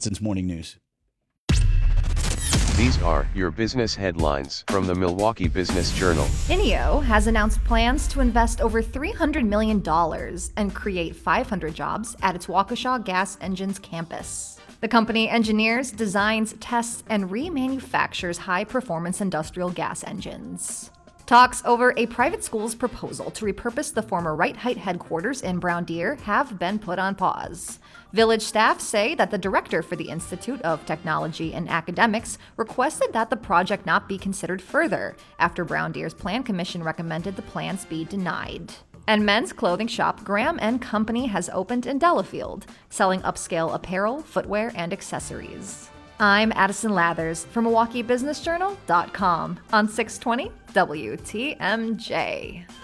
Wisconsin's Morning News. These are your business headlines from the Milwaukee Business Journal. INEO has announced plans to invest over $300 million and create 500 jobs at its Waukesha Gas Engines campus. The company engineers, designs, tests, and remanufactures high-performance industrial gas engines. Talks over a private school's proposal to repurpose the former Right Height headquarters in Brown Deer have been put on pause. Village staff say that the director for the Institute of Technology and Academics requested that the project not be considered further after Brown Deer's Plan Commission recommended the plans be denied. And men's clothing shop Graham & Company has opened in Delafield, selling upscale apparel, footwear, and accessories. I'm Addison Lathers from MilwaukeeBusinessJournal.com on 620 WTMJ.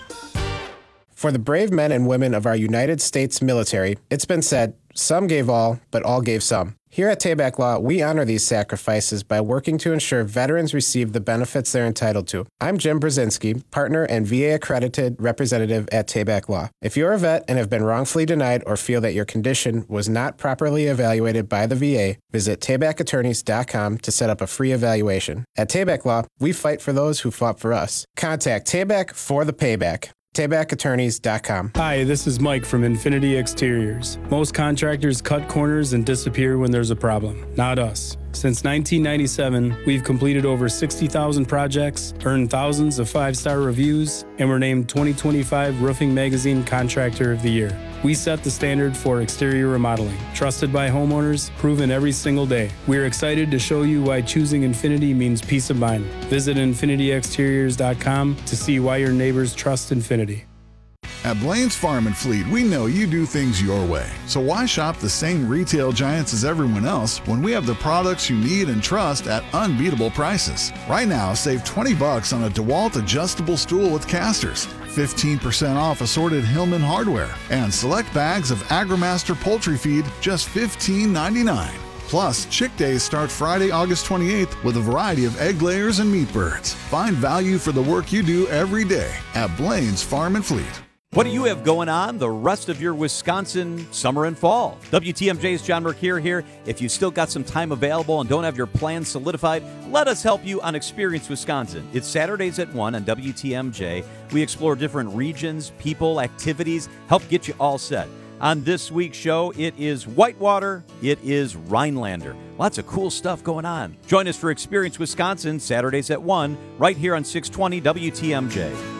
For the brave men and women of our United States military, it's been said, some gave all, but all gave some. Here at Tabak Law, we honor these sacrifices by working to ensure veterans receive the benefits they're entitled to. I'm Jim Brzezinski, partner and VA-accredited representative at Tabak Law. If you're a vet and have been wrongfully denied or feel that your condition was not properly evaluated by the VA, visit tabakattorneys.com to set up a free evaluation. At Tabak Law, we fight for those who fought for us. Contact Tabak for the payback. TabakAttorneys.com. Hi, this is Mike from Infinity Exteriors. Most contractors cut corners and disappear when there's a problem. Not us. Since 1997, we've completed over 60,000 projects, earned thousands of 5-star reviews, and were named 2025 Roofing Magazine Contractor of the Year. We set the standard for exterior remodeling. Trusted by homeowners, proven every single day. We're excited to show you why choosing Infinity means peace of mind. Visit infinityexteriors.com to see why your neighbors trust Infinity. At Blaine's Farm and Fleet, we know you do things your way. So why shop the same retail giants as everyone else when we have the products you need and trust at unbeatable prices? Right now, save $20 on a DeWalt adjustable stool with casters, 15% off assorted Hillman hardware, and select bags of AgriMaster poultry feed just $15.99. Plus, Chick Days start Friday, August 28th with a variety of egg layers and meat birds. Find value for the work you do every day at Blaine's Farm and Fleet. What do you have going on the rest of your Wisconsin summer and fall? WTMJ's John Mercure here. If you still got some time available and don't have your plans solidified, let us help you on Experience Wisconsin. It's Saturdays at 1 on WTMJ. We explore different regions, people, activities, help get you all set. On this week's show, it is Whitewater, it is Rhinelander. Lots of cool stuff going on. Join us for Experience Wisconsin, Saturdays at 1, right here on 620 WTMJ.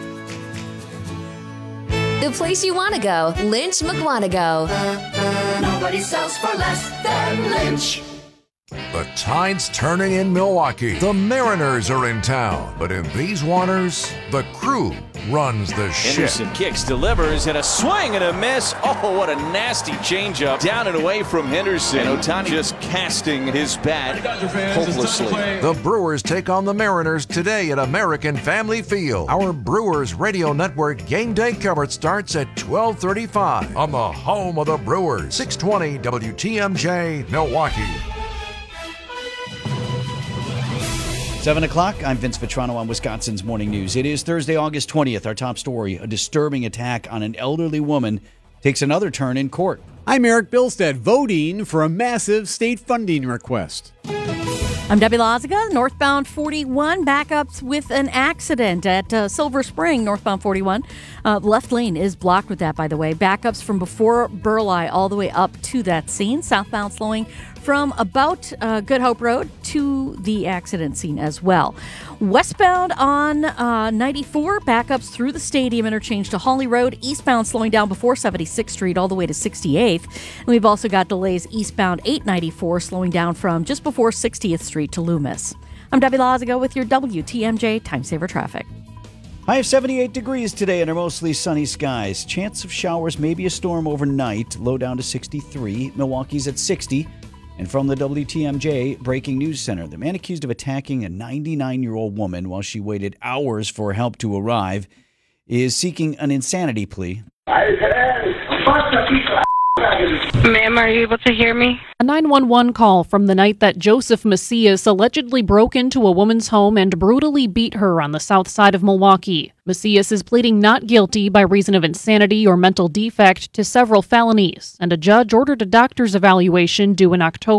The place you want to go, Lynch McWanago. Nobody sells for less than Lynch. The tide's turning in Milwaukee. The Mariners are in town. But in these waters, the Crew runs the ship. Henderson kicks, delivers, and a swing and a miss. Oh, what a nasty changeup. Down and away from Henderson. And Ohtani just casting his bat hopelessly. The Brewers take on the Mariners today at American Family Field. Our Brewers Radio Network game day coverage starts at 12:35 on the home of the Brewers. 620 WTMJ, Milwaukee. 7 o'clock, I'm Vince Vitrano on Wisconsin's Morning News. It is Thursday, August 20th. Our top story, a disturbing attack on an elderly woman takes another turn in court. I'm Eric Bilstead, voting for a massive state funding request. I'm Debbie Loziga, northbound 41, backups with an accident at Silver Spring, northbound 41. Left lane is blocked with that, by the way. Backups from before Burleigh all the way up to that scene. Southbound slowing from about Good Hope Road to the accident scene as well. Westbound on 94, backups through the Stadium interchange to Hawley Road. Eastbound slowing down before 76th Street all the way to 68th. And we've also got delays eastbound 894 slowing down from just before 60th Street to Loomis. I'm Debbie Loziga with your WTMJ Time Saver Traffic. High of 78 degrees today under mostly sunny skies. Chance of showers, maybe a storm overnight. Low down to 63. Milwaukee's at 60. And from the WTMJ Breaking News Center, the man accused of attacking a 99-year-old woman while she waited hours for help to arrive is seeking an insanity plea. Ma'am, are you able to hear me? A 911 call from the night that Joseph Macias allegedly broke into a woman's home and brutally beat her on the south side of Milwaukee. Macias is pleading not guilty by reason of insanity or mental defect to several felonies, and a judge ordered a doctor's evaluation due in October.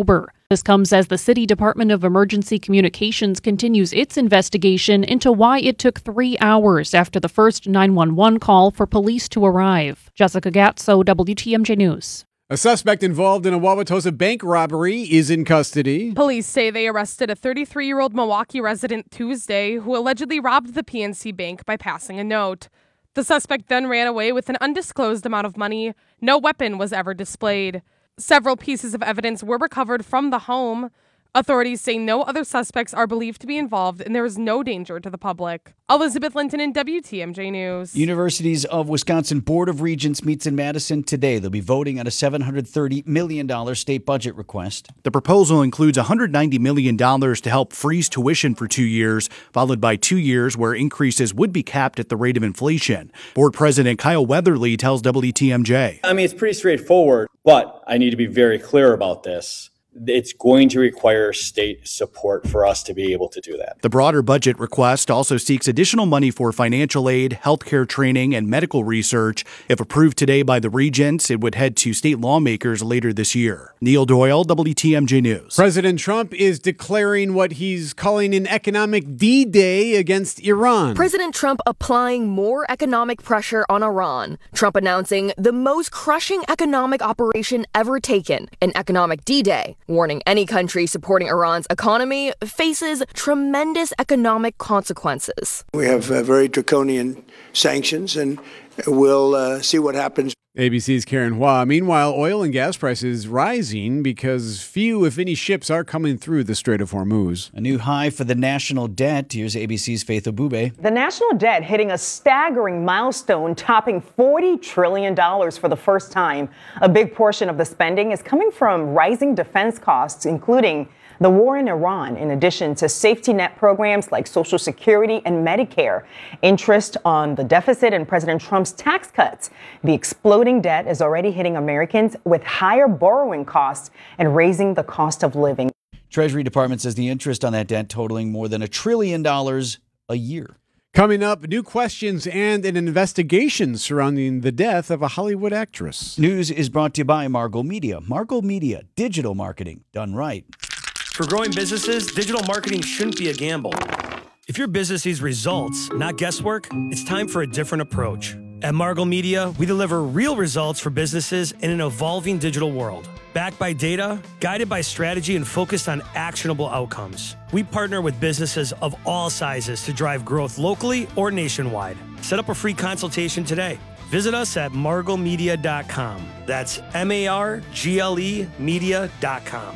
This comes as the City Department of Emergency Communications continues its investigation into why it took 3 hours after the first 911 call for police to arrive. Jessica Gatso, WTMJ News. A suspect involved in a Wauwatosa bank robbery is in custody. Police say they arrested a 33-year-old Milwaukee resident Tuesday who allegedly robbed the PNC Bank by passing a note. The suspect then ran away with an undisclosed amount of money. No weapon was ever displayed. Several pieces of evidence were recovered from the home. Authorities say no other suspects are believed to be involved and there is no danger to the public. Elizabeth Linton in WTMJ News. Universities of Wisconsin Board of Regents meets in Madison today. They'll be voting on a $730 million state budget request. The proposal includes $190 million to help freeze tuition for 2 years, followed by 2 years where increases would be capped at the rate of inflation. Board President Kyle Weatherly tells WTMJ. I mean, it's pretty straightforward, but I need to be very clear about this. It's going to require state support for us to be able to do that. The broader budget request also seeks additional money for financial aid, healthcare training, and medical research. If approved today by the regents, it would head to state lawmakers later this year. Neil Doyle, WTMJ News. President Trump is declaring what he's calling an economic D-Day against Iran. President Trump applying more economic pressure on Iran. Trump announcing the most crushing economic operation ever taken, an economic D-Day, warning any country supporting Iran's economy faces tremendous economic consequences. We have very draconian sanctions, and we'll see what happens. ABC's Karen Hua. Meanwhile, oil and gas prices rising because few, if any, ships are coming through the Strait of Hormuz. A new high for the national debt. Here's ABC's Faith Obube. The national debt hitting a staggering milestone, topping $40 trillion for the first time. A big portion of the spending is coming from rising defense costs, including the war in Iran, in addition to safety net programs like Social Security and Medicare, interest on the deficit and President Trump's tax cuts. The exploding debt is already hitting Americans with higher borrowing costs and raising the cost of living. Treasury Department says the interest on that debt totaling more than $1 trillion a year. Coming up, new questions and an investigation surrounding the death of a Hollywood actress. News is brought to you by Margot Media. Margot Media, digital marketing done right. For growing businesses, digital marketing shouldn't be a gamble. If your business needs results, not guesswork, it's time for a different approach. At Margot Media, we deliver real results for businesses in an evolving digital world. Backed by data, guided by strategy, and focused on actionable outcomes. We partner with businesses of all sizes to drive growth locally or nationwide. Set up a free consultation today. Visit us at margotmedia.com. That's MARGLE media.com.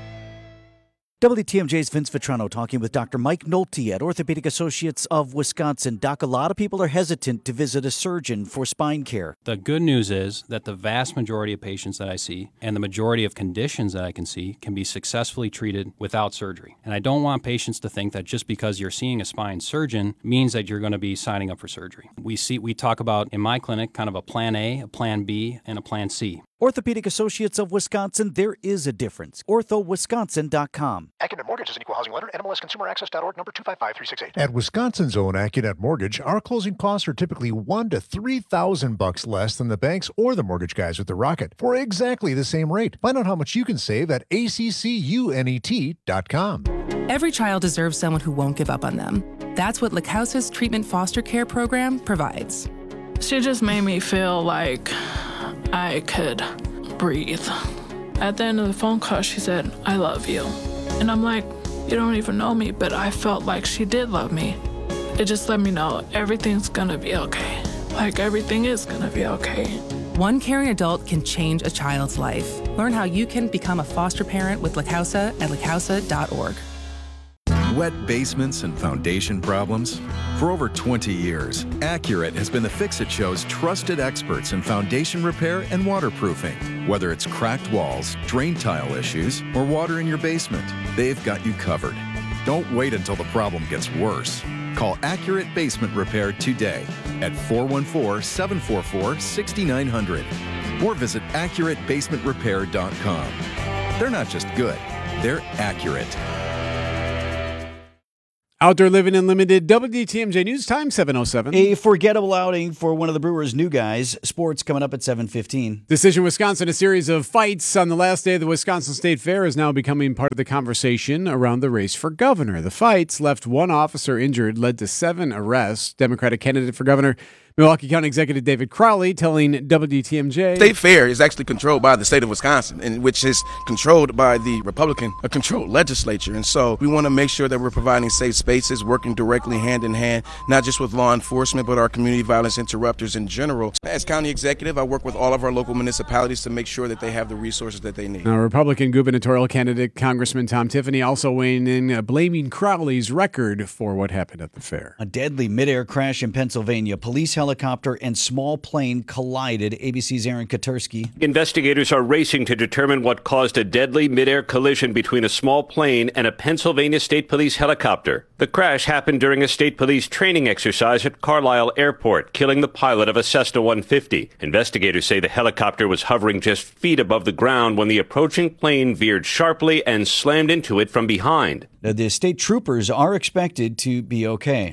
WTMJ's Vince Vitrano talking with Dr. Mike Nolte at Orthopedic Associates of Wisconsin. Doc, a lot of people are hesitant to visit a surgeon for spine care. The good news is that the vast majority of patients that I see and the majority of conditions that I can see can be successfully treated without surgery. And I don't want patients to think that just because you're seeing a spine surgeon means that you're going to be signing up for surgery. We talk about, in my clinic, kind of a plan A, a plan B, and a plan C. Orthopedic Associates of Wisconsin, there is a difference. OrthoWisconsin.com. Accunet Mortgage is an equal housing lender. NMLSConsumerAccess.org, number 255368. At Wisconsin's own Accunet Mortgage, our closing costs are typically $1,000 to $3,000 less than the banks or the mortgage guys with the Rocket for exactly the same rate. Find out how much you can save at ACCUNET.com. Every child deserves someone who won't give up on them. That's what LaCausa's Treatment Foster Care program provides. She just made me feel like I could breathe. At the end of the phone call, she said, "I love you." And I'm like, you don't even know me, but I felt like she did love me. It just let me know everything's gonna be okay. Like, everything is gonna be okay. One caring adult can change a child's life. Learn how you can become a foster parent with LaCausa at lacausa.org. Wet basements and foundation problems? For over 20 years, Accurate has been the Fix-It Show's trusted experts in foundation repair and waterproofing. Whether it's cracked walls, drain tile issues, or water in your basement, they've got you covered. Don't wait until the problem gets worse. Call Accurate Basement Repair today at 414-744-6900 or visit AccurateBasementRepair.com. They're not just good, they're accurate. Outdoor Living Unlimited, WTMJ News Time, 7:07. A forgettable outing for one of the Brewers' new guys. Sports coming up at 7:15. Decision Wisconsin, a series of fights on the last day of the Wisconsin State Fair is now becoming part of the conversation around the race for governor. The fights left one officer injured, led to 7 arrests. Democratic candidate for governor, Milwaukee County Executive David Crowley telling WTMJ. State Fair is actually controlled by the state of Wisconsin, and which is controlled by the Republican-controlled legislature. And so we want to make sure that we're providing safe spaces, working directly hand in hand, not just with law enforcement, but our community violence interrupters in general. As county executive, I work with all of our local municipalities to make sure that they have the resources that they need. Now, Republican gubernatorial candidate Congressman Tom Tiffany also weighing in, blaming Crowley's record for what happened at the fair. A deadly midair crash in Pennsylvania. Police helicopter and small plane collided. ABC's Aaron Katursky. Investigators are racing to determine what caused a deadly midair collision between a small plane and a Pennsylvania State Police helicopter. The crash happened during a state police training exercise at Carlisle Airport, killing the pilot of a Cessna 150. Investigators say the helicopter was hovering just feet above the ground when the approaching plane veered sharply and slammed into it from behind. The state troopers are expected to be okay.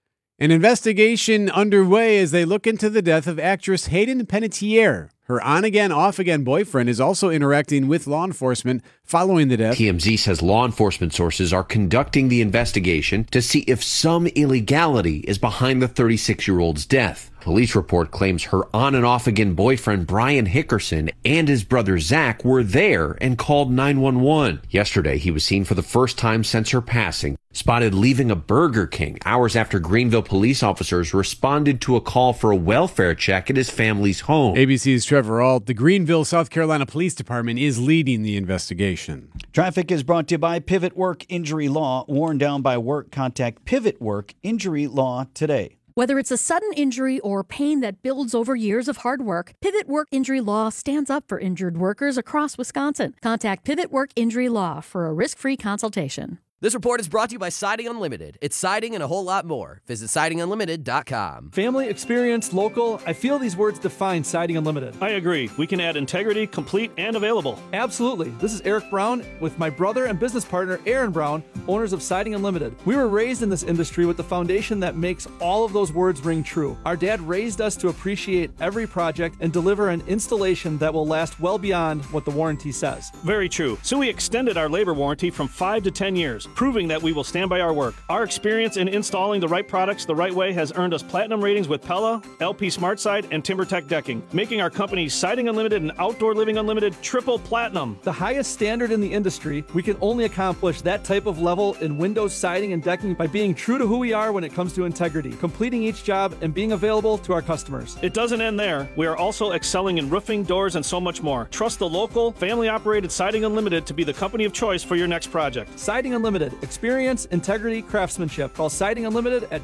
An investigation underway as they look into the death of actress Hayden Panettiere. Her on-again, off-again boyfriend is also interacting with law enforcement following the death. TMZ says law enforcement sources are conducting the investigation to see if some illegality is behind the 36-year-old's death. Police report claims her on and off again boyfriend Brian Hickerson and his brother Zach were there and called 911. Yesterday, he was seen for the first time since her passing, spotted leaving a Burger King hours after Greenville police officers responded to a call for a welfare check at his family's home. ABC's Trevor Ault. The Greenville, South Carolina Police Department is leading the investigation. Traffic is brought to you by Pivot Work Injury Law. Worn down by work, contact Pivot Work Injury Law today. Whether it's a sudden injury or pain that builds over years of hard work, Pivot Work Injury Law stands up for injured workers across Wisconsin. Contact Pivot Work Injury Law for a risk-free consultation. This report is brought to you by Siding Unlimited. It's siding and a whole lot more. Visit sidingunlimited.com. Family, experience, local. I feel these words define Siding Unlimited. I agree. We can add integrity, complete, and available. Absolutely. This is Eric Brown with my brother and business partner, Aaron Brown, owners of Siding Unlimited. We were raised in this industry with the foundation that makes all of those words ring true. Our dad raised us to appreciate every project and deliver an installation that will last well beyond what the warranty says. Very true. So we extended our labor warranty from 5 to 10 years. Proving that we will stand by our work. Our experience in installing the right products the right way has earned us platinum ratings with Pella, LP SmartSide, and TimberTech Decking, making our companies Siding Unlimited and Outdoor Living Unlimited triple platinum. The highest standard in the industry, we can only accomplish that type of level in windows, siding, and decking by being true to who we are when it comes to integrity, completing each job, and being available to our customers. It doesn't end there. We are also excelling in roofing, doors, and so much more. Trust the local, family-operated Siding Unlimited to be the company of choice for your next project. Siding Unlimited. Experience, integrity, craftsmanship. Call Siding Unlimited at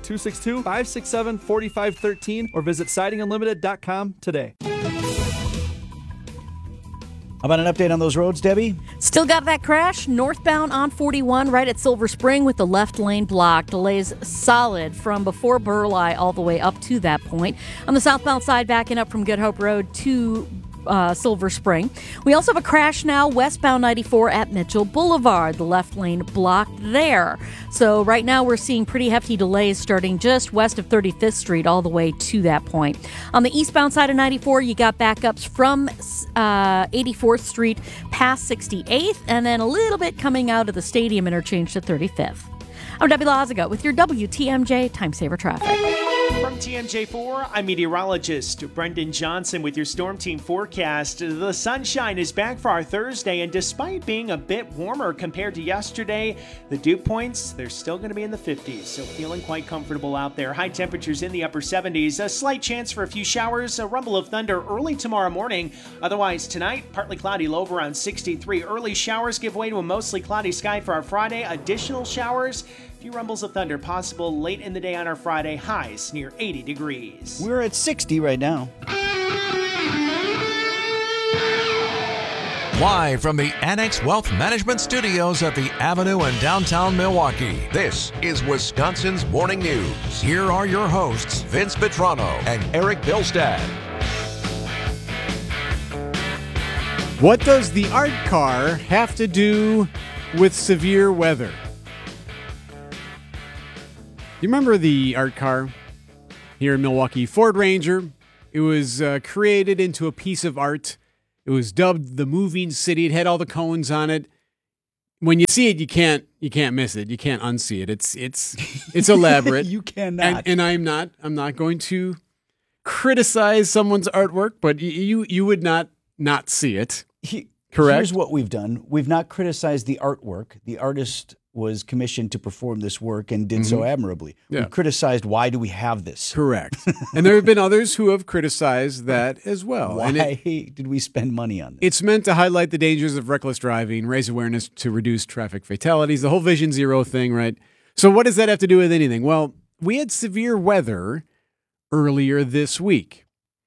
262-567-4513 or visit sidingunlimited.com today. How about an update on those roads, Debbie? Still got that crash northbound on 41 right at Silver Spring with the left lane blocked. Delays solid from before Burleigh all the way up to that point. On the southbound side, backing up from Good Hope Road to Silver Spring. We also have a crash now westbound 94 at Mitchell Boulevard. The left lane blocked there. So right now we're seeing pretty hefty delays starting just west of 35th Street all the way to that point. On the eastbound side of 94, you got backups from 84th Street past 68th and then a little bit coming out of the stadium interchange to 35th. I'm Debbie Lazaga with your WTMJ Time Saver Traffic. From TMJ4, I'm meteorologist Brendan Johnson with your Storm Team forecast. The sunshine is back for our Thursday, and despite being a bit warmer compared to yesterday, the dew points, they're still going to be in the 50s, so feeling quite comfortable out there. High temperatures in the upper 70s, a slight chance for a few showers, a rumble of thunder early tomorrow morning. Otherwise, tonight, partly cloudy, low around 63. Early showers give way to a mostly cloudy sky for our Friday. Additional showers, few rumbles of thunder possible late in the day on our Friday, highs near 80 degrees. We're at 60 right now. Live from the Annex Wealth Management Studios at the Avenue in downtown Milwaukee, this is Wisconsin's Morning News. Here are your hosts, Vince Vitrano and Eric Bilstad. What does the art car have to do with severe weather? You remember the art car here in Milwaukee? Ford Ranger. It was created into a piece of art. It was dubbed the Moving City. It had all the cones on it. When you see it, you can't miss it. You can't unsee it. It's elaborate. You cannot. And I'm not going to criticize someone's artwork, but you would not see it. Correct? Here's what we've done. We've not criticized the artwork. The artist was commissioned to perform this work and did so admirably. Yeah. We've criticized, why do we have this? Correct. And there have been others who have criticized that as well. Why And did we spend money on this? it's meant to highlight the dangers of reckless driving, raise awareness to reduce traffic fatalities, the whole Vision Zero thing, right? So what does that have to do with anything? Well, we had severe weather earlier this week.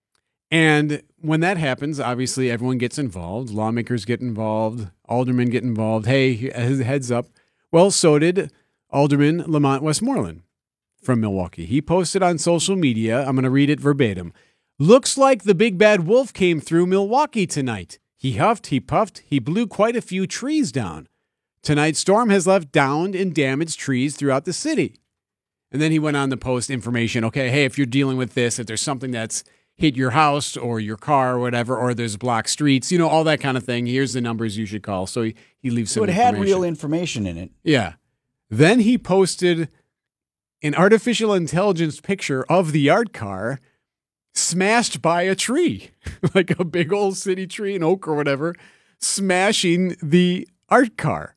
And when that happens, obviously everyone gets involved. Lawmakers get involved. Aldermen get involved. Hey, heads up. Well, so did Alderman Lamont Westmoreland from Milwaukee. He posted on social media, I'm going to read it verbatim. Looks like the big bad wolf came through Milwaukee tonight. He huffed, he puffed, he blew quite a few trees down. Tonight's storm has left downed and damaged trees throughout the city. And then he went on to post information. Okay, hey, if you're dealing with this, if there's something that's hit your house or your car or whatever, or there's blocked streets, all that kind of thing, here's the numbers you should call. So he leaves some information. So it had real information in it. Yeah. Then he posted an artificial intelligence picture of the art car smashed by a tree, like a big old city tree, an oak or whatever, smashing the art car.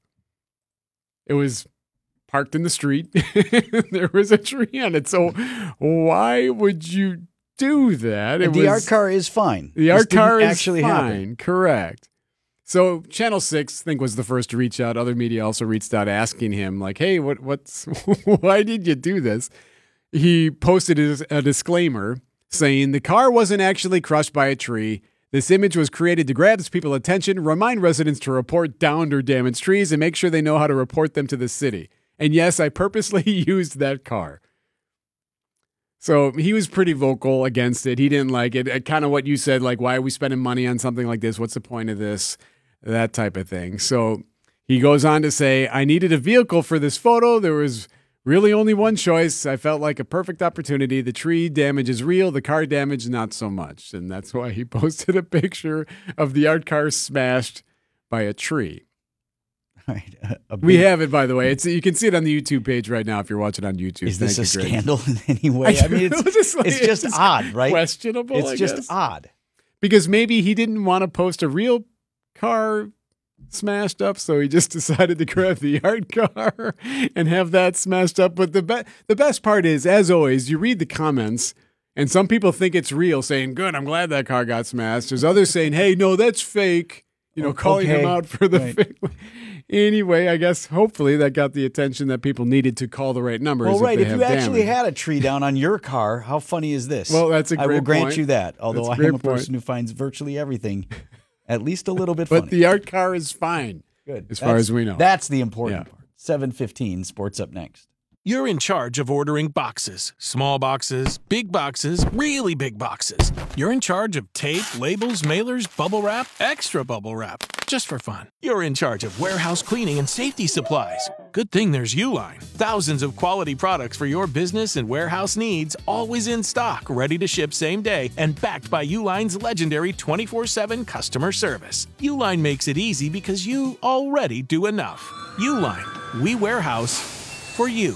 It was parked in the street. There was a tree on it. So why would you do that? The art car is fine. The art car is actually fine. happen. Correct. So Channel 6, I think, was the first to reach out. Other media also reached out asking him, like, hey, what's why did you do this? He posted a disclaimer saying the car wasn't actually crushed by a tree. This image was created to grab people's attention, remind residents to report downed or damaged trees, and make sure they know how to report them to the city. And yes, I purposely used that car. So he was pretty vocal against it. He didn't like it. Kind of what you said, like, why are we spending money on something like this? What's the point of this? That type of thing. So he goes on to say, I needed a vehicle for this photo. There was really only one choice. I felt like a perfect opportunity. The tree damage is real. The car damage, not so much. And that's why he posted a picture of the art car smashed by a tree. All right, we have it, by the way. You can see it on the YouTube page right now if you're watching on YouTube. Is this a scandal in any way? I mean, it's just odd, right? Questionable, It's just odd. Because maybe he didn't want to post a real car smashed up, so he just decided to grab the art car and have that smashed up. But the best part is, as always, you read the comments, and some people think it's real, saying, good, I'm glad that car got smashed. There's others saying, hey, no, that's fake, calling him out for the fake. Anyway, I guess hopefully that got the attention that people needed to call the right numbers. Well, right. If you damage. actually had a tree down on your car, how funny is this? Well, that's a great point. I will grant you that, although I am a person point. who finds virtually everything at least a little bit funny. But the art car is fine. Good. As far as we know. That's the important part. 7:15, Sports Up next. You're in charge of ordering boxes. Small boxes, big boxes, really big boxes. You're in charge of tape, labels, mailers, bubble wrap, extra bubble wrap. Just for fun. You're in charge of warehouse cleaning and safety supplies. Good thing there's Uline. Thousands of quality products for your business and warehouse needs, always in stock, ready to ship same day, and backed by Uline's legendary 24/7 customer service. Uline makes it easy because you already do enough. Uline. We warehouse for you.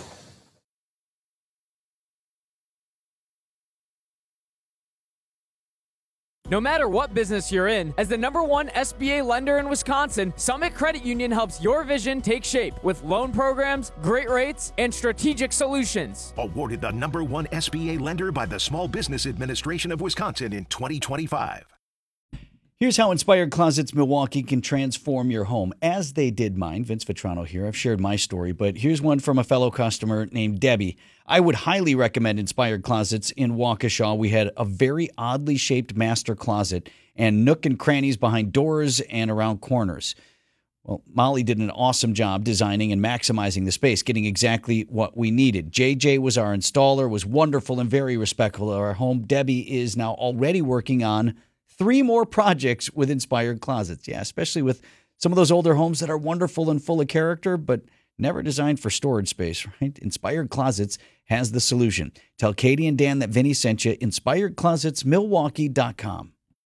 No matter what business you're in, as the #1 SBA lender in Wisconsin, Summit Credit Union helps your vision take shape with loan programs, great rates, and strategic solutions. Awarded the #1 SBA lender by the Small Business Administration of Wisconsin in 2025. Here's how Inspired Closets Milwaukee can transform your home, as they did mine. Vince Vitrano here. I've shared my story, but here's one from a fellow customer named Debbie. I would highly recommend Inspired Closets in Waukesha. We had a very oddly shaped master closet and nook and crannies behind doors and around corners. Well, Molly did an awesome job designing and maximizing the space, getting exactly what we needed. JJ was our installer, was wonderful and very respectful of our home. Debbie is now already working on 3 more projects with Inspired Closets. Yeah, especially with some of those older homes that are wonderful and full of character, but never designed for storage space, right? Inspired Closets has the solution. Tell Katie and Dan that Vinny sent you. InspiredClosetsMilwaukee.com.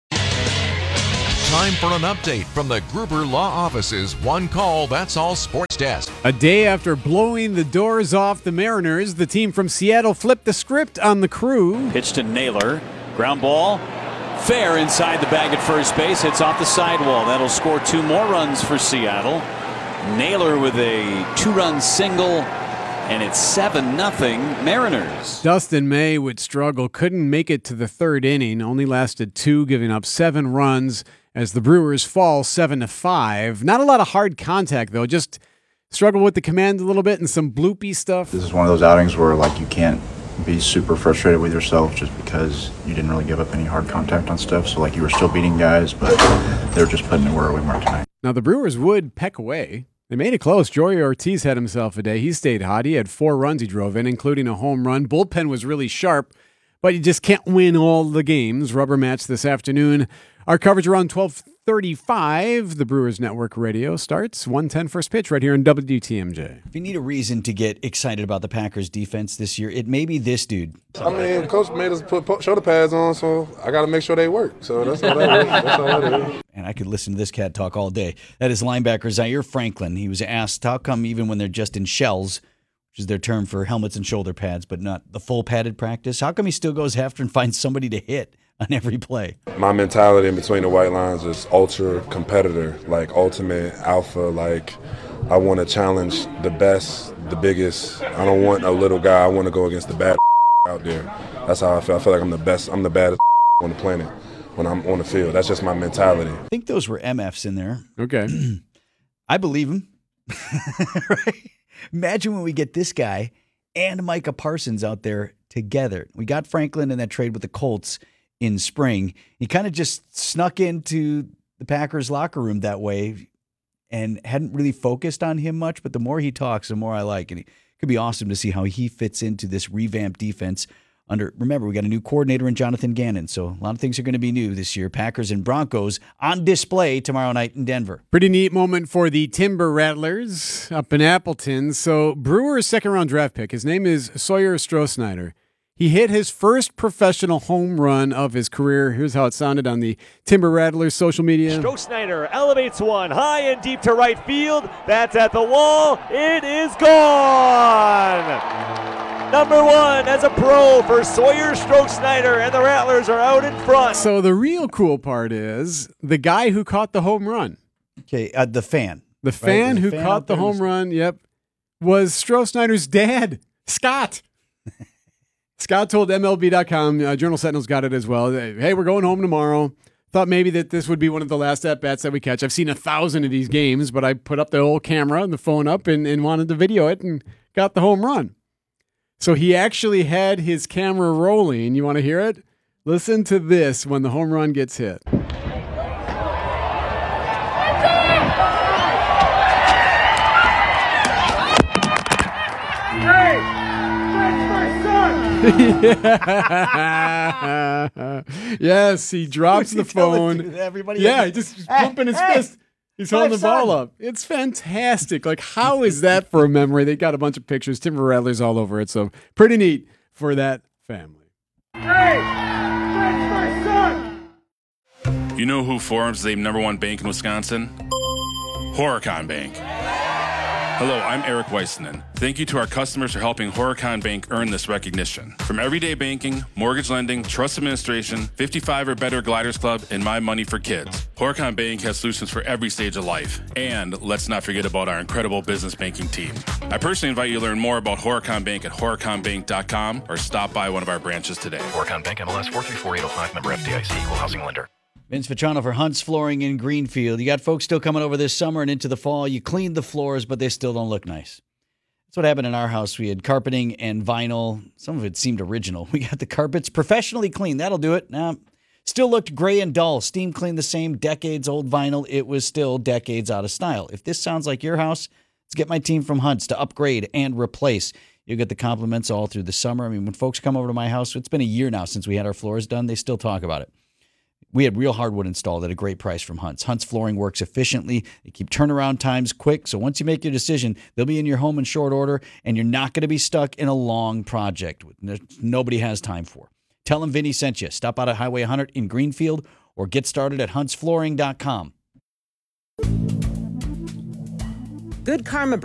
Time for an update from the Gruber Law Office's One Call, That's All Sports Desk. A day after blowing the doors off the Mariners, the team from Seattle flipped the script on the Crew. Pitch to Naylor. Ground ball. Fair inside the bag at first base. Hits off the sidewall. That'll score 2 more runs for Seattle. Naylor with a 2-run single. And it's 7-0 Mariners. Dustin May would struggle, couldn't make it to the 3rd inning, only lasted 2, giving up 7 runs as the Brewers fall 7-5. Not a lot of hard contact, though, just struggle with the command a little bit and some bloopy stuff. This is one of those outings where, like, you can't be super frustrated with yourself just because you didn't really give up any hard contact on stuff. So, like, you were still beating guys, but they were just putting it where we weren't tonight. Now, the Brewers would peck away. They made it close. Joey Ortiz had himself a day. He stayed hot. He had 4 runs he drove in, including a home run. Bullpen was really sharp, but you just can't win all the games. Rubber match this afternoon. Our coverage around 12:35. The Brewers Network radio starts 1:10 first pitch right here on WTMJ. If you need a reason to get excited about the Packers defense this year, it may be this dude. I mean, Coach made us put shoulder pads on, so I got to make sure they work. So that's all that is. That's all that is. And I could listen to this cat talk all day. That is linebacker Zaire Franklin. He was asked, how come even when they're just in shells, which is their term for helmets and shoulder pads, but not the full padded practice, how come he still goes after and finds somebody to hit on every play? My mentality in between the white lines is ultra competitor, like ultimate alpha. Like, I want to challenge the best, the biggest. I don't want a little guy. I want to go against the bad out there. That's how I feel. I feel like I'm the best. I'm the baddest on the planet when I'm on the field. That's just my mentality. I think those were MFs in there. Okay. I believe him. Right? Imagine when we get this guy and Micah Parsons out there together. We got Franklin in that trade with the Colts in spring. He kind of just snuck into the Packers locker room that way and hadn't really focused on him much, but the more he talks, the more I like. And it could be awesome to see how he fits into this revamped defense remember, we got a new coordinator in Jonathan Gannon, so a lot of things are going to be new this year. Packers and Broncos on display tomorrow night in Denver. Pretty neat moment for the Timber Rattlers up in Appleton. So Brewers' second-round draft pick, his name is Sawyer Strohsnyder. He hit his first professional home run of his career. Here's how it sounded on the Timber Rattlers social media. Strohsnyder elevates one high and deep to right field. That's at the wall. It is gone. Number 1 as a pro for Sawyer Strohsnyder, and the Rattlers are out in front. So the real cool part is the guy who caught the home run. Okay, the fan. The fan who caught the home run, was Strohsnyder's dad, Scott. Scott told MLB.com, Journal Sentinel's got it as well. Hey, we're going home tomorrow. Thought maybe that this would be one of the last at-bats that we catch. I've seen 1,000 of these games, but I put up the whole camera and the phone up and wanted to video it and got the home run. So he actually had his camera rolling. You want to hear it? Listen to this when the home run gets hit. Hey, that's my son! Yes, he drops the phone. Everybody he just pumping his fist. He's holding the ball up. It's fantastic. Like, how is that for a memory? They got a bunch of pictures, Timber Rattlers all over it. So pretty neat for that family. Hey, that's my son! You know who forms the #1 bank in Wisconsin? Horicon Bank. Hello, I'm Eric Weissman. Thank you to our customers for helping Horicon Bank earn this recognition. From everyday banking, mortgage lending, trust administration, 55 or better Gliders Club, and My Money for Kids, Horicon Bank has solutions for every stage of life. And let's not forget about our incredible business banking team. I personally invite you to learn more about Horicon Bank at horiconbank.com or stop by one of our branches today. Horicon Bank MLS 434805, member FDIC, equal housing lender. Vince Vitrano for Hunt's Flooring in Greenfield. You got folks still coming over this summer and into the fall. You cleaned the floors, but they still don't look nice. That's what happened in our house. We had carpeting and vinyl. Some of it seemed original. We got the carpets professionally cleaned. That'll do it. Still looked gray and dull. Steam cleaned the same decades-old vinyl. It was still decades out of style. If this sounds like your house, let's get my team from Hunt's to upgrade and replace. You'll get the compliments all through the summer. I mean, when folks come over to my house, it's been a year now since we had our floors done. They still talk about it. We had real hardwood installed at a great price from Hunt's. Hunt's flooring works efficiently. They keep turnaround times quick, so once you make your decision, they'll be in your home in short order, and you're not going to be stuck in a long project nobody has time for. Tell them Vinny sent you. Stop out at Highway 100 in Greenfield or get started at huntsflooring.com. Good Karma